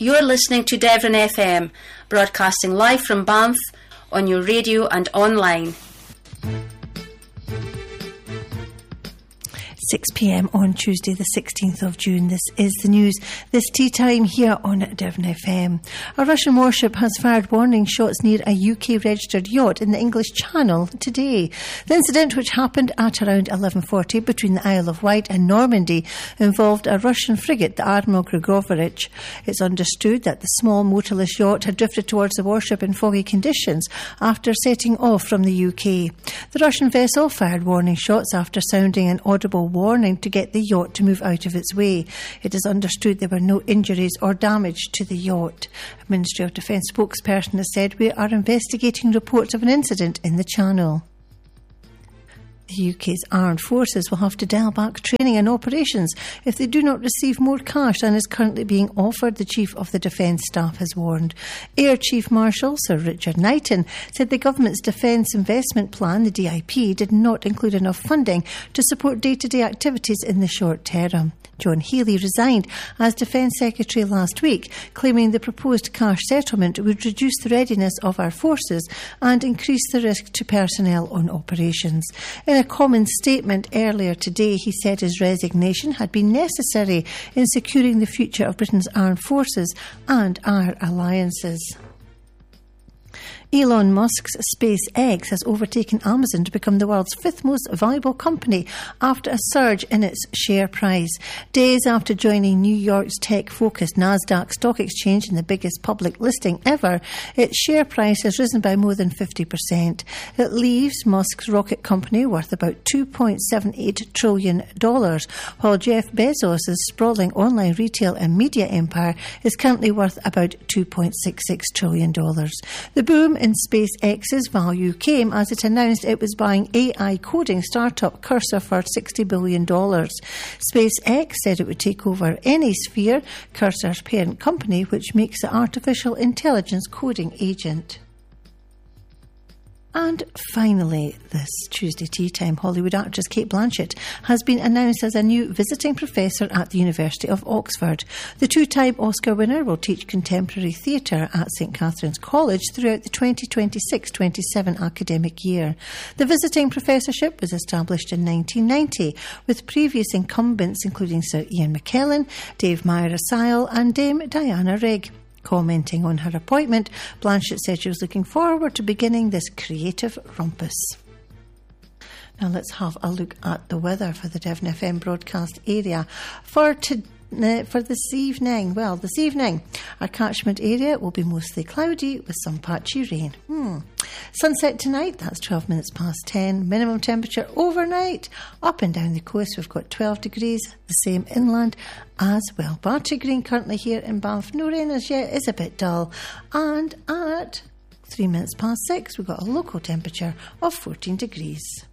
You're listening to Devon FM, broadcasting live from Banff on your radio and online. 6 p.m. on Tuesday the 16th of June. This is the news. This tea time here on Devon FM. A Russian warship has fired warning shots near a UK-registered yacht in the English Channel today. The incident, which happened at around 11:40 between the Isle of Wight and Normandy, involved a Russian frigate, the Admiral Grigorovich. It's understood that the small motorless yacht had drifted towards the warship in foggy conditions after setting off from the UK. The Russian vessel fired warning shots after sounding an audible warning to get the yacht to move out of its way. It is understood there were no injuries or damage to the yacht. A Ministry of Defence spokesperson has said, "We are investigating reports of an incident in the Channel." The UK's armed forces will have to dial back training and operations if they do not receive more cash than is currently being offered, the Chief of the Defence Staff has warned. Air Chief Marshal Sir Richard Knighton said the government's Defence Investment Plan, the DIP, did not include enough funding to support day-to-day activities in the short term. John Healey resigned as Defence Secretary last week, claiming the proposed cash settlement would reduce the readiness of our forces and increase the risk to personnel on operations. In a common statement earlier today, he said his resignation had been necessary in securing the future of Britain's armed forces and our alliances. Elon Musk's SpaceX has overtaken Amazon to become the world's fifth most valuable company after a surge in its share price. Days after joining New York's tech-focused Nasdaq stock exchange in the biggest public listing ever, its share price has risen by more than 50%. It leaves Musk's rocket company worth about $2.78 trillion, while Jeff Bezos' sprawling online retail and media empire is currently worth about $2.66 trillion. The boom in SpaceX's value came as it announced it was buying AI coding startup Cursor for $60 billion. SpaceX said it would take over AnySphere, Cursor's parent company, which makes the artificial intelligence coding agent. And finally, this Tuesday tea time, Hollywood actress Cate Blanchett has been announced as a new visiting professor at the University of Oxford. The two-time Oscar winner will teach contemporary theatre at St Catherine's College throughout the 2026-27 academic year. The visiting professorship was established in 1990, with previous incumbents including Sir Ian McKellen, Dave Meyer-Asile and Dame Diana Rigg. Commenting on her appointment, Blanchett said she was looking forward to beginning this creative rumpus. Now let's have a look at the weather for the Devon FM broadcast area for this evening. Well, this evening, our catchment area will be mostly cloudy with some patchy rain. Sunset tonight, that's 12 minutes past 10. Minimum temperature overnight. Up and down the coast, we've got 12 degrees, the same inland as well. Barty Green currently here in Banff. No rain as yet, is a bit dull. And at 3 minutes past 6, we've got a local temperature of 14 degrees.